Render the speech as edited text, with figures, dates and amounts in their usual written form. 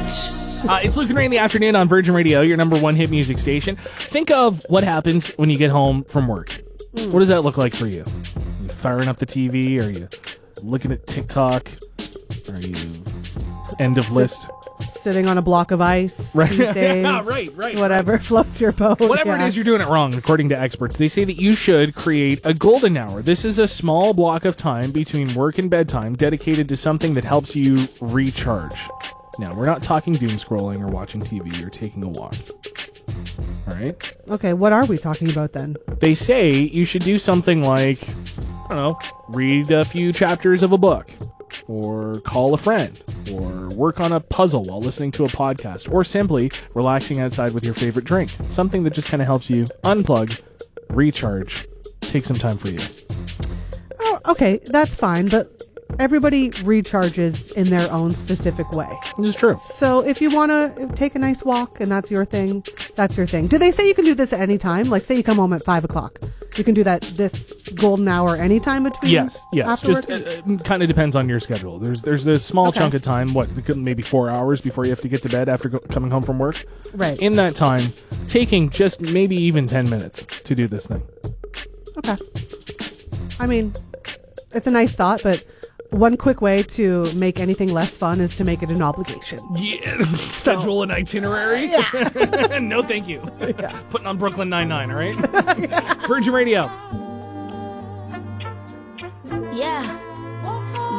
It's Luke and Ray in the afternoon on Virgin Radio, your number one hit music station. Think of what happens when you get home from work. What does that look like for you? Are you firing up the TV? Are you looking at TikTok? Are you end of list? Sitting on a block of ice these days. right. Whatever floats your boat. Whatever it is, you're doing it wrong, according to experts. They say that you should create a golden hour. This is a small block of time between work and bedtime dedicated to something that helps you recharge. Now, we're not talking doom scrolling or watching TV or taking a walk. All right? Okay, what are we talking about then? They say you should do something like, I don't know, read a few chapters of a book, or call a friend, or work on a puzzle while listening to a podcast, or simply relaxing outside with your favorite drink. Something that just kind of helps you unplug, recharge, take some time for you. Oh, okay, that's fine, but everybody recharges in their own specific way. This is true. So if you want to take a nice walk and that's your thing, that's your thing. Do they say you can do this at any time? Like, say you come home at 5 o'clock. You can do this golden hour anytime between? Yes. Afterward? Just kind of depends on your schedule. There's a small chunk of time, maybe 4 hours before you have to get to bed after coming home from work. Right. In that time, taking just maybe even 10 minutes to do this thing. Okay. I mean, it's a nice thought, but one quick way to make anything less fun is to make it an obligation. Yeah, schedule an itinerary. Yeah. No, thank you. Yeah. Putting on Brooklyn Nine-Nine, all right? It's Virgin Radio.